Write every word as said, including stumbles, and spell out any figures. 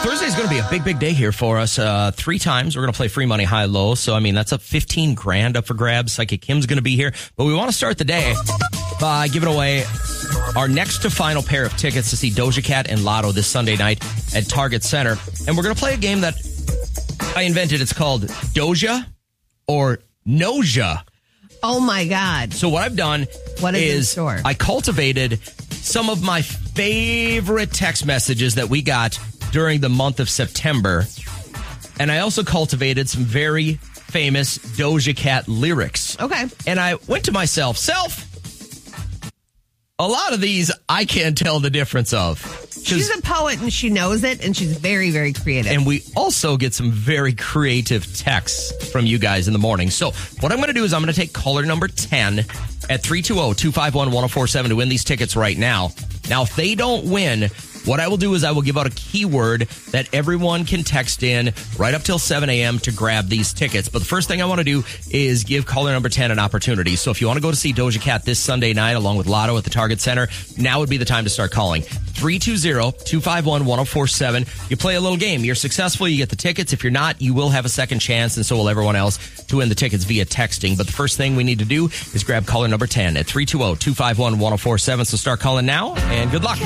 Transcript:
Thursday's going to be a big, big day here for us. Uh, three times we're going to play free money high low. So, I mean, that's up fifteen grand up for grabs. Psychic Kim's going to be here. But we want to start the day by giving away our next to final pair of tickets to see Doja Cat and Lotto this Sunday night at Target Center. And we're going to play a game that I invented. It's called Doja or Noja. Oh, my God. So what I've done what is, is in store? I cultivated some of my favorite text messages that we got during the month of September. And I also cultivated some very famous Doja Cat lyrics. Okay. And I went to myself, self, a lot of these I can't tell the difference of. She's a poet and she knows it, and she's very, very creative. And we also get some very creative texts from you guys in the morning. So what I'm going to do is I'm going to take caller number ten at three two zero, two five one, one zero four seven to win these tickets right now. Now, if they don't win, what I will do is I will give out a keyword that everyone can text in right up till seven a.m. to grab these tickets. But the first thing I want to do is give caller number ten an opportunity. So if you want to go to see Doja Cat this Sunday night along with Lotto at the Target Center, now would be the time to start calling. three two zero, two five one, one zero four seven. You play a little game. You're successful, you get the tickets. If you're not, you will have a second chance, and so will everyone else, to win the tickets via texting. But the first thing we need to do is grab caller number ten at three two zero, two five one, one zero four seven. So start calling now, and good luck.